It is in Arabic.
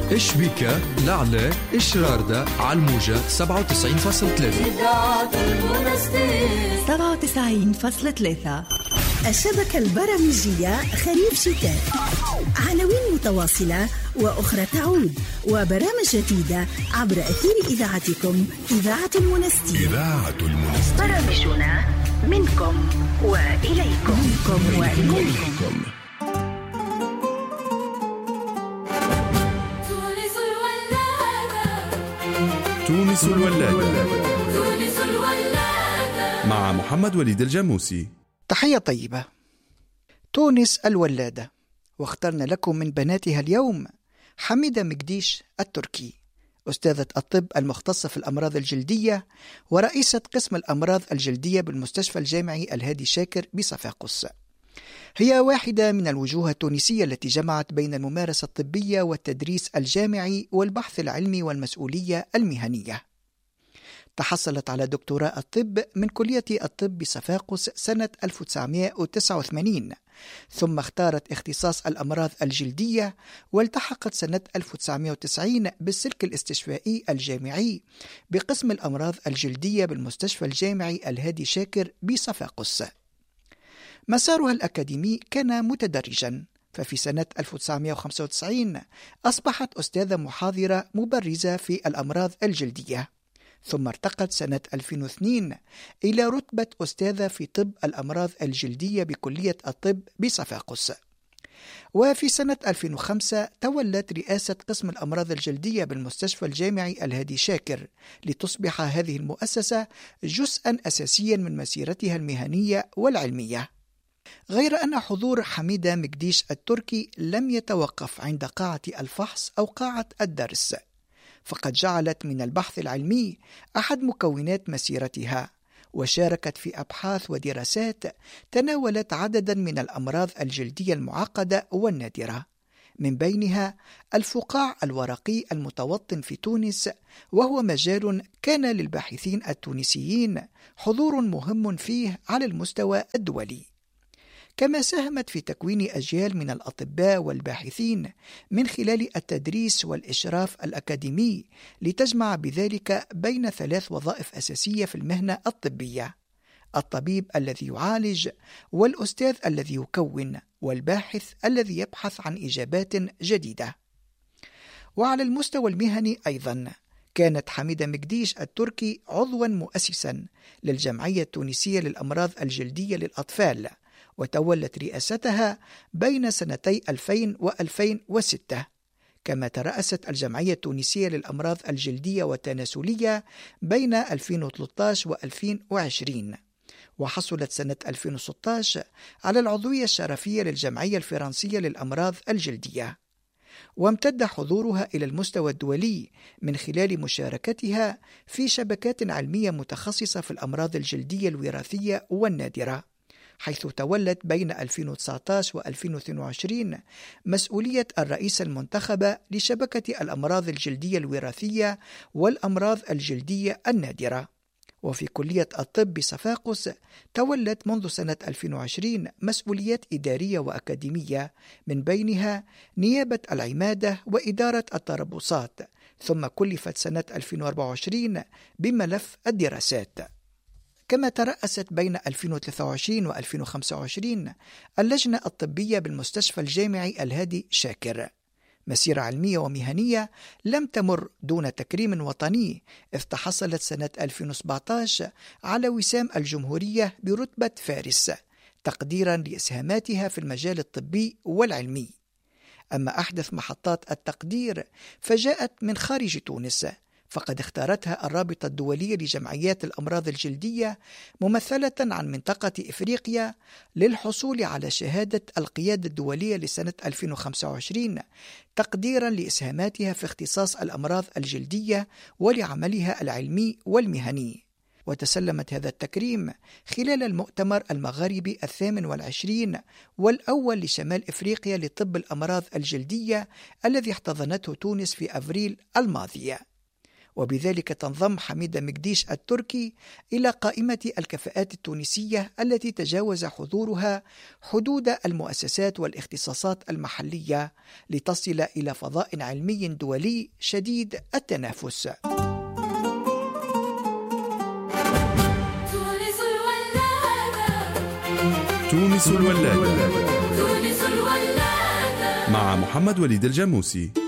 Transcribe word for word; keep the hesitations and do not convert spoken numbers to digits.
إيش بيكا لعلة إيش راردة على الموجة سبعة وتسعين فاصلة ثلاثة إذاعة المنستير سبعة وتسعين فاصلة ثلاثة. الشبكة البرامجية خريف شتاء، عناوين متواصلة وأخرى تعود، وبرامج جديدة عبر أثير إذاعتكم إذاعة المنستير. إذاعة المنستير، برامجنا منكم وإليكم منكم وإليكم. تونس الولادة مع محمد وليد الجاموسي. تحية طيبة. تونس الولادة، واخترنا لكم من بناتها اليوم حميدة مقديش التركي، أستاذة الطب المختصة في الأمراض الجلدية ورئيسة قسم الأمراض الجلدية بالمستشفى الجامعي الهادي شاكر بصفاقس. هي واحدة من الوجوه التونسية التي جمعت بين الممارسة الطبية والتدريس الجامعي والبحث العلمي والمسؤولية المهنية. تحصلت على دكتوراه الطب من كلية الطب بصفاقس سنة ألف وتسعمائة وتسعة وثمانين، ثم اختارت اختصاص الأمراض الجلدية، والتحقت سنة ألف وتسعمائة وتسعين بالسلك الاستشفائي الجامعي بقسم الأمراض الجلدية بالمستشفى الجامعي الهادي شاكر بصفاقس. مسارها الأكاديمي كان متدرجا، ففي سنة ألف وتسعمائة وخمسة وتسعين أصبحت أستاذة محاضرة مبرزة في الأمراض الجلدية، ثم ارتقت سنة ألفين واثنين إلى رتبة أستاذة في طب الأمراض الجلدية بكلية الطب بصفاقس. وفي سنة ألفين وخمسة تولت رئاسة قسم الأمراض الجلدية بالمستشفى الجامعي الهادي شاكر، لتصبح هذه المؤسسة جزءا أساسيا من مسيرتها المهنية والعلمية. غير أن حضور حميدة مقديش التركي لم يتوقف عند قاعة الفحص أو قاعة الدرس، فقد جعلت من البحث العلمي أحد مكونات مسيرتها، وشاركت في أبحاث ودراسات تناولت عددا من الأمراض الجلدية المعقدة والنادرة، من بينها الفقاع الورقي المتوطن في تونس، وهو مجال كان للباحثين التونسيين حضور مهم فيه على المستوى الدولي. كما ساهمت في تكوين أجيال من الأطباء والباحثين من خلال التدريس والإشراف الأكاديمي، لتجمع بذلك بين ثلاث وظائف أساسية في المهنة الطبية: الطبيب الذي يعالج، والأستاذ الذي يكون، والباحث الذي يبحث عن إجابات جديدة. وعلى المستوى المهني أيضا كانت حميدة مقديش التركي عضوا مؤسسا للجمعية التونسية للأمراض الجلدية للأطفال، وتولت رئاستها بين سنتي ألفين وألفين وستة، كما ترأست الجمعية التونسية للأمراض الجلدية والتناسلية بين ألفين وثلاثة عشر وألفين وعشرين، وحصلت سنة ألفين وستة عشر على العضوية الشرفية للجمعية الفرنسية للأمراض الجلدية. وامتد حضورها إلى المستوى الدولي من خلال مشاركتها في شبكات علمية متخصصة في الأمراض الجلدية الوراثية والنادرة، حيث تولت بين ألفين وتسعة عشر وألفين واثنين وعشرين مسؤولية الرئيسة المنتخبة لشبكة الأمراض الجلدية الوراثية والأمراض الجلدية النادرة. وفي كلية الطب بصفاقس تولت منذ سنة ألفين وعشرين مسؤوليات إدارية وأكاديمية، من بينها نيابة العمادة وإدارة التربصات، ثم كلفت سنة ألفين وأربعة وعشرين بملف الدراسات. كما ترأست بين ألفين وثلاثة وعشرين وألفين وخمسة وعشرين اللجنة الطبية بالمستشفى الجامعي الهادي شاكر. مسيرة علمية ومهنية لم تمر دون تكريم وطني، إذ تحصلت سنة ألفين وسبعة عشر على وسام الجمهورية برتبة فارس، تقديرا لإسهاماتها في المجال الطبي والعلمي. أما أحدث محطات التقدير فجاءت من خارج تونس، فقد اختارتها الرابطة الدولية لجمعيات الأمراض الجلدية ممثلة عن منطقة إفريقيا للحصول على شهادة القيادة الدولية لسنة ألفين وخمسة وعشرين، تقديرا لإسهاماتها في اختصاص الأمراض الجلدية ولعملها العلمي والمهني. وتسلمت هذا التكريم خلال المؤتمر المغاربي الثامن والعشرين والأول لشمال إفريقيا لطب الأمراض الجلدية الذي احتضنته تونس في أفريل الماضي. وبذلك تنضم حميدة مقديش التركي إلى قائمة الكفاءات التونسية التي تجاوز حضورها حدود المؤسسات والاختصاصات المحلية لتصل إلى فضاء علمي دولي شديد التنافس. تونس الولادة مع محمد وليد الجاموسي.